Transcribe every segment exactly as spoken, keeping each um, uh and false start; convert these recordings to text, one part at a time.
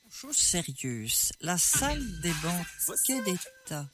Chose sérieuse, la salle des banquets d'État.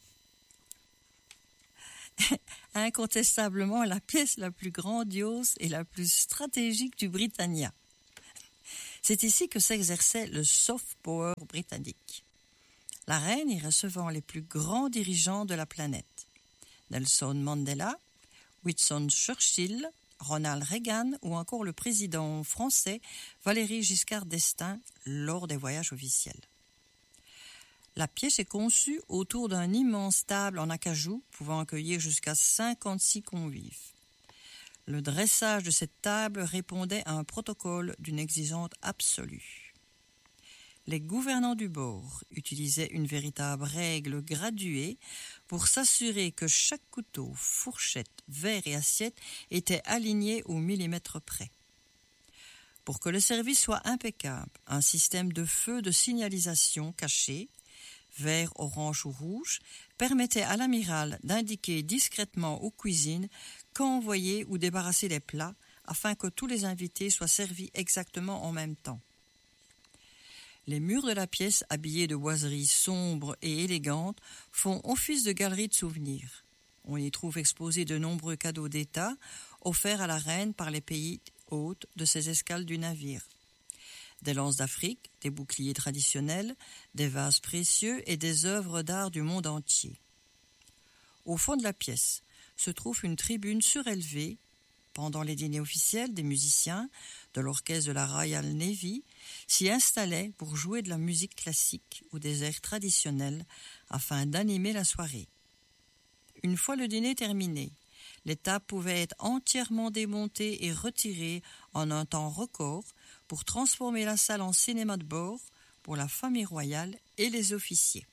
Incontestablement la pièce la plus grandiose et la plus stratégique du Britannia. C'est ici que s'exerçait le soft power britannique. La reine y recevant les plus grands dirigeants de la planète. Nelson Mandela, Winston Churchill, Ronald Reagan ou encore le président français Valéry Giscard d'Estaing lors des voyages officiels. La pièce est conçue autour d'un immense table en acajou pouvant accueillir jusqu'à cinquante-six convives. Le dressage de cette table répondait à un protocole d'une exigence absolue. Les gouvernants du bord utilisaient une véritable règle graduée pour s'assurer que chaque couteau, fourchette, verre et assiette étaient alignés au millimètre près. Pour que le service soit impeccable, un système de feu de signalisation caché, vert, orange ou rouge, permettait à l'amiral d'indiquer discrètement aux cuisines quand envoyer ou débarrasser les plats afin que tous les invités soient servis exactement en même temps. Les murs de la pièce, habillés de boiseries sombres et élégantes, font office de galerie de souvenirs. On y trouve exposés de nombreux cadeaux d'État offerts à la reine par les pays hôtes de ses escales du navire. Des lances d'Afrique, des boucliers traditionnels, des vases précieux et des œuvres d'art du monde entier. Au fond de la pièce se trouve une tribune surélevée. Pendant les dîners officiels, des musiciens de l'orchestre de la Royal Navy s'y installaient pour jouer de la musique classique ou des airs traditionnels afin d'animer la soirée. Une fois le dîner terminé, les tables pouvaient être entièrement démontées et retirées en un temps record pour transformer la salle en cinéma de bord pour la famille royale et les officiers.